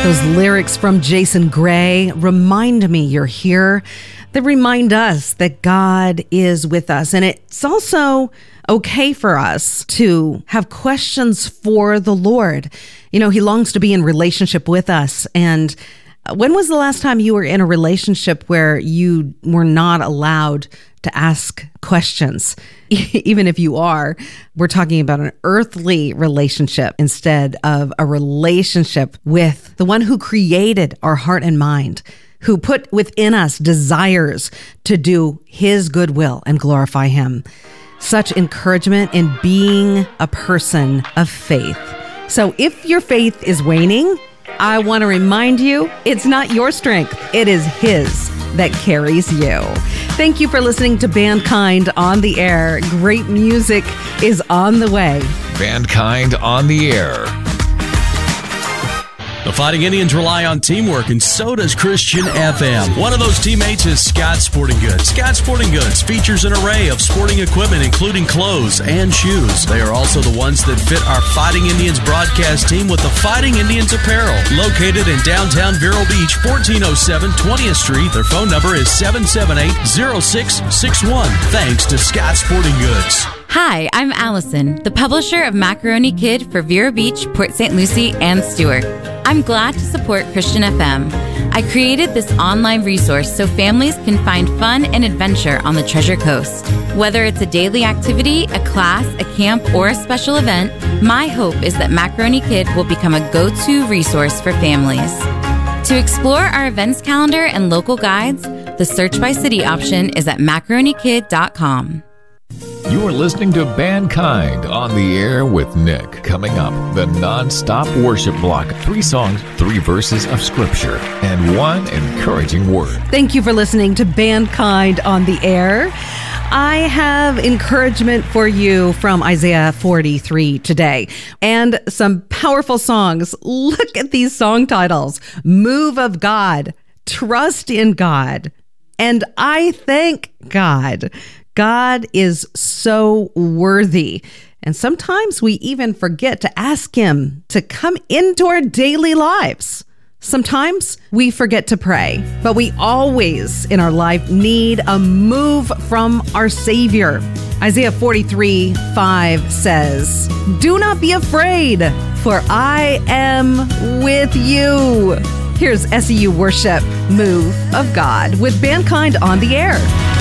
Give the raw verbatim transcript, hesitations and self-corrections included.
Those lyrics from Jason Gray, remind me you're here. They remind us that God is with us. And it's also okay for us to have questions for the Lord. You know, he longs to be in relationship with us. And when was the last time you were in a relationship where you were not allowed to ask questions? Even if you are, we're talking about an earthly relationship instead of a relationship with the one who created our heart and mind, who put within us desires to do his good will and glorify him. Such encouragement in being a person of faith. So if your faith is waning, I want to remind you, it's not your strength, it is his that carries you. Thank you for listening to Bandkind on the Air. Great music is on the way. Bandkind on the Air. The Fighting Indians rely on teamwork, and so does Christian F M. One of those teammates is Scott Sporting Goods. Scott Sporting Goods features an array of sporting equipment, including clothes and shoes. They are also the ones that fit our Fighting Indians broadcast team with the Fighting Indians apparel. Located in downtown Vero Beach, fourteen oh seven twentieth Street. Their phone number is seven seven eight, oh six six one. Thanks to Scott Sporting Goods. Hi, I'm Allison, the publisher of Macaroni Kid for Vero Beach, Port Saint Lucie, and Stewart. I'm glad to support Christian F M. I created this online resource so families can find fun and adventure on the Treasure Coast. Whether it's a daily activity, a class, a camp, or a special event, my hope is that Macaroni Kid will become a go-to resource for families. To explore our events calendar and local guides, the search by city option is at macaroni kid dot com. You are listening to Bandkind on the Air with Nick. Coming up, the non-stop worship block. Three songs, three verses of scripture, and one encouraging word. Thank you for listening to Bandkind on the Air. I have encouragement for you from Isaiah forty-three today, and some powerful songs. Look at these song titles: Move of God, Trust in God, and I Thank God. God is so worthy. And sometimes we even forget to ask him to come into our daily lives. Sometimes we forget to pray, but we always in our life need a move from our Savior. Isaiah forty-three five says, "Do not be afraid, for I am with you." Here's S E U Worship, Move of God with Bandkind on the Air.